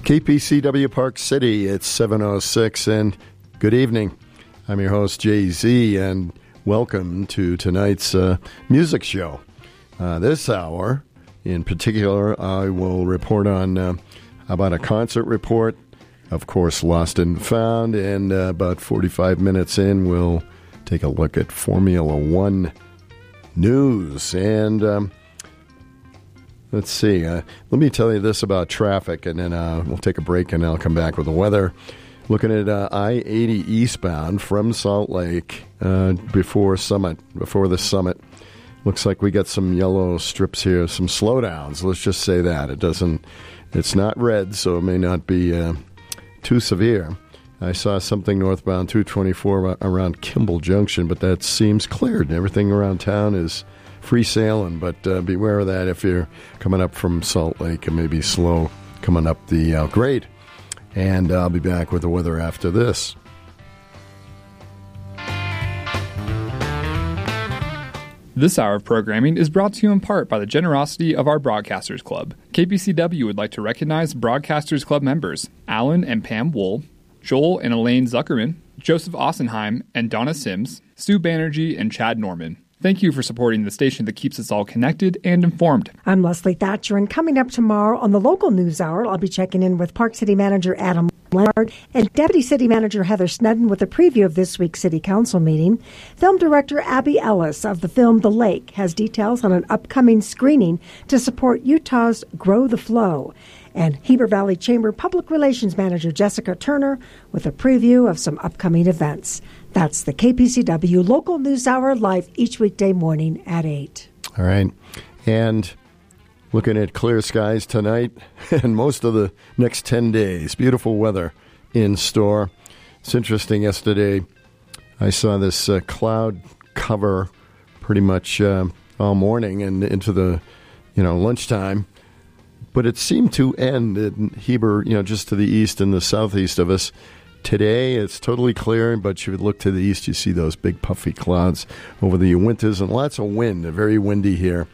KPCW Park City, it's 7:06, and good evening. I'm your host, Jay-Z, and welcome to tonight's music show. This hour, in particular, I will report on about a concert report, of course, Lost and Found, and about 45 minutes in, we'll take a look at Formula One news. And let's see. Let me tell you this about traffic, and then we'll take a break, and I'll come back with the weather. Looking at I-80 eastbound from Salt Lake before the summit. Looks like we got some yellow strips here, some slowdowns. Let's just say that. It's not red, so it may not be too severe. I saw something northbound 224 around Kimball Junction, but that seems cleared. Everything around town is free sailing, but beware of that if you're coming up from Salt Lake and maybe slow coming up the grade. And I'll be back with the weather after this. This hour of programming is brought to you in part by the generosity of our Broadcasters Club. KPCW would like to recognize Broadcasters Club members Alan and Pam Wool, Joel and Elaine Zuckerman, Joseph Ossenheim and Donna Sims, Stu Banerjee and Chad Norman. Thank you for supporting the station that keeps us all connected and informed. I'm Leslie Thatcher, and coming up tomorrow on the local news hour, I'll be checking in with Park City Manager Adam Leonard and Deputy City Manager Heather Snedden with a preview of this week's City Council meeting. Film director Abby Ellis of the film The Lake has details on an upcoming screening to support Utah's Grow the Flow. And Heber Valley Chamber Public Relations Manager Jessica Turner with a preview of some upcoming events. That's the KPCW Local News Hour, live each weekday morning at 8. All right. And looking at clear skies tonight and most of the next 10 days. Beautiful weather in store. It's interesting. Yesterday, I saw this cloud cover pretty much all morning and into the lunchtime. But it seemed to end in Heber, just to the east and the southeast of us. Today, it's totally clear, but you would look to the east, you see those big puffy clouds over the Uintas and lots of wind. Very windy here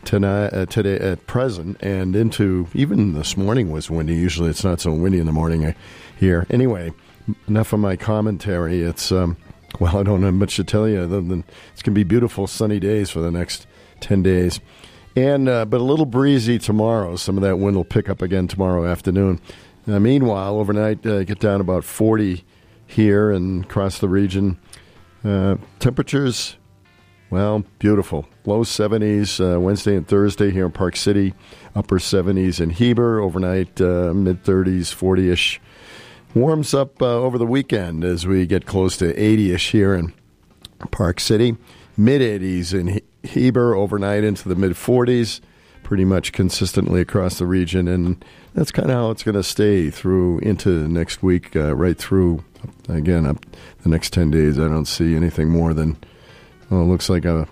today at present, and into even this morning was windy. Usually it's not so windy in the morning here. Anyway, enough of my commentary. It's, I don't have much to tell you other than it's going to be beautiful sunny days for the next 10 days. And but a little breezy tomorrow. Some of that wind will pick up again tomorrow afternoon. Meanwhile, overnight, get down about 40 here and across the region. Temperatures, beautiful. Low 70s Wednesday and Thursday here in Park City. Upper 70s in Heber. Overnight, mid-30s, 40-ish. Warms up over the weekend as we get close to 80-ish here in Park City. Mid-80s in Heber, overnight into the mid-40s, pretty much consistently across the region, and that's kind of how it's going to stay through into next week, right through, again, up the next 10 days. I don't see anything more than, it looks like a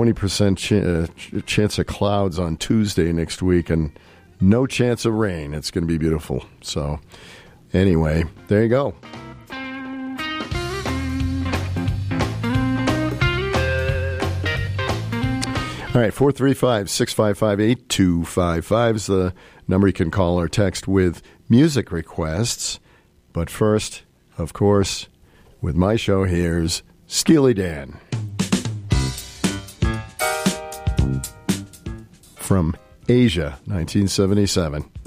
20% chance of clouds on Tuesday next week, and no chance of rain. It's going to be beautiful. So, anyway, there you go. All right, 435-655-8255 is the number you can call or text with music requests. But first, of course, with my show, here's Steely Dan. From Asia, 1977.